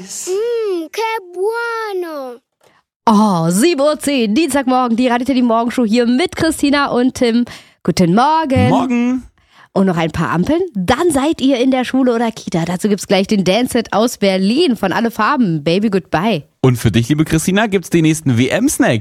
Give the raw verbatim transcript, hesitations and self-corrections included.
Mmm, que bueno. Oh, sieben Uhr zehn, Dienstagmorgen, die Radio Teddy Morgenshow hier mit Christina und Tim. Guten Morgen. Morgen. Und noch ein paar Ampeln? Dann seid ihr in der Schule oder Kita. Dazu gibt's gleich den Dance-Hit aus Berlin von Alle Farben. Baby Goodbye. Und für dich, liebe Christina, gibt's den nächsten W M-Snack.